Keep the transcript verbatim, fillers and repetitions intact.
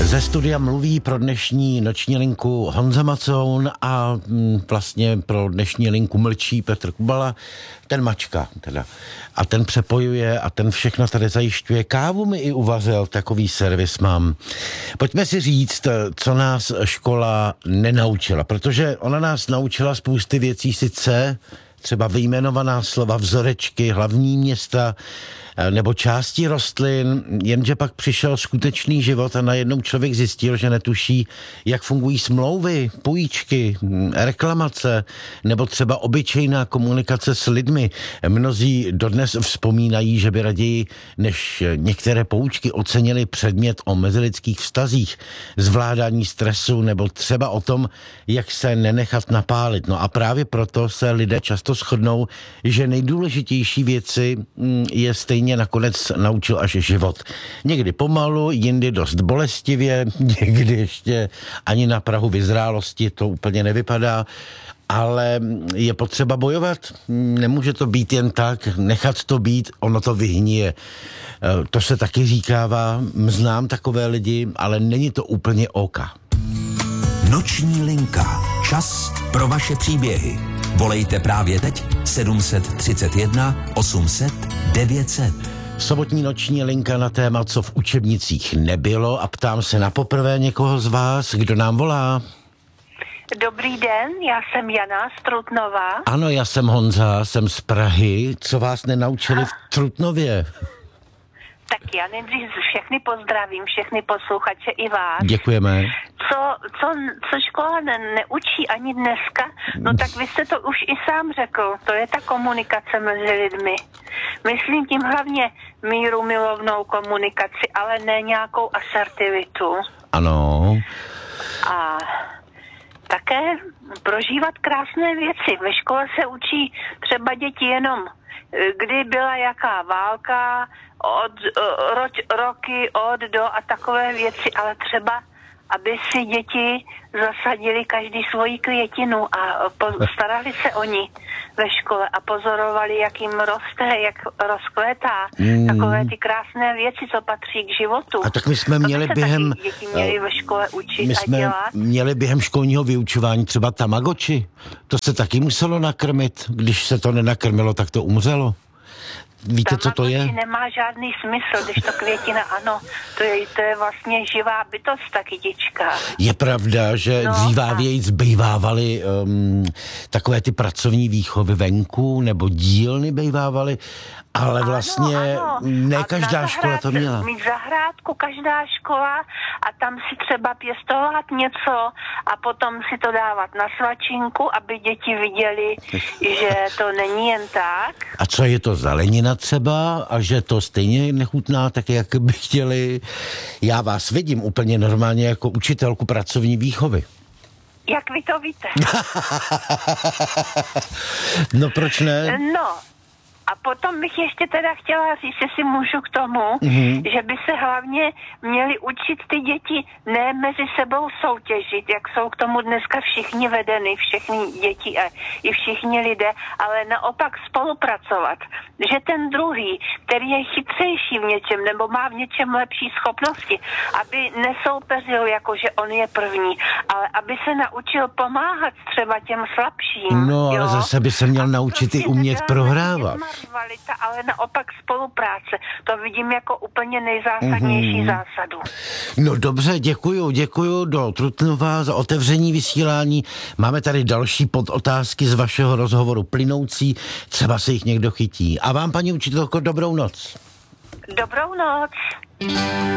Ze studia mluví pro dnešní noční linku Honza Macoun a vlastně pro dnešní linku mlčí Petr Kubala, ten mačka teda. A ten přepojuje a ten všechno tady zajišťuje. Kávu mi i uvařil, takový servis mám. Pojďme si říct, co nás škola nenaučila, protože ona nás naučila spousty věcí, sice třeba vyjmenovaná slova, vzorečky, hlavní města nebo části rostlin, jenže pak přišel skutečný život a najednou člověk zjistil, že netuší, jak fungují smlouvy, půjčky, reklamace nebo třeba obyčejná komunikace s lidmi. Mnozí dodnes vzpomínají, že by raději než některé poučky ocenili předmět o mezilidských vztazích, zvládání stresu nebo třeba o tom, jak se nenechat napálit. No a právě proto se lidé často shodnou, že nejdůležitější věci je stejně nakonec naučil až život. Někdy pomalu, jindy dost bolestivě, někdy ještě ani na prahu vyzrálosti to úplně nevypadá, ale je potřeba bojovat. Nemůže to být jen tak, nechat to být, ono to vyhnije. To se taky říkává, znám takové lidi, ale není to úplně oka. Noční linka. Čas pro vaše příběhy. Volejte právě teď sedm set třicet jedna osm set devět set. Sobotní noční linka na téma, co v učebnicích nebylo, a ptám se na poprvé někoho z vás, kdo nám volá. Dobrý den, já jsem Jana z Trutnova. Ano, já jsem Honza, jsem z Prahy. Co vás nenaučili v Trutnově? Tak já nejdřív všechny pozdravím, všechny posluchače i vás. Děkujeme. Co, co, co škola ne, neučí ani dneska, no tak vy jste to už i sám řekl, to je ta komunikace mezi lidmi. Myslím tím hlavně míru milovnou komunikaci, ale ne nějakou asertivitu. Ano. A také prožívat krásné věci. Ve škole se učí třeba děti jenom, kdy byla jaká válka, od ro, roky, od do a takové věci, ale třeba, aby si děti zasadili každý svoji květinu a starali se o ní ve škole a pozorovali, jak jim roste, jak rozkvétá. Mm. Takové ty krásné věci, co patří k životu. A tak my jsme měli během... děti měli ve škole učit my a jsme dělat. měli během školního vyučování třeba Tamagotchi. To se taky muselo nakrmit. Když se to nenakrmilo, tak to umřelo. Víte, co to je? Nemá žádný smysl, když to květina, ano, to je, to je vlastně živá bytost, ta kytička. Je pravda, že no, dřívávěji zbývávaly um, takové ty pracovní výchovy venku, nebo dílny bejvávaly, ale ano, vlastně ano. ne každá škola to měla. Mít zahrádku, každá škola a tam si třeba pěstovat něco a potom si to dávat na svačinku, aby děti viděli, že to není jen tak. A co je to zelenina třeba a že to stejně nechutná, tak jak by chtěli. Já vás vidím úplně normálně jako učitelku pracovní výchovy. Jak vy to víte? No proč ne? No. A potom bych ještě teda chtěla říct, jestli můžu k tomu, mm-hmm. že by se hlavně měli učit ty děti ne mezi sebou soutěžit, jak jsou k tomu dneska všichni vedeny, všechny děti a i všichni lidé, ale naopak spolupracovat. Že ten druhý, který je chytřejší v něčem nebo má v něčem lepší schopnosti, aby nesoupeřil jako, že on je první, ale aby se naučil pomáhat třeba těm slabším. No, ale jo? zase by se měl naučit prostě i umět prohrávat. Rivalita, ale naopak spolupráce. To vidím jako úplně nejzásadnější mm-hmm. zásadu. No dobře, děkuju, děkuju do Trutnova za otevření vysílání. Máme tady další podotázky z vašeho rozhovoru plynoucí, třeba se jich někdo chytí. A vám, paní učitelko, dobrou noc. Dobrou noc.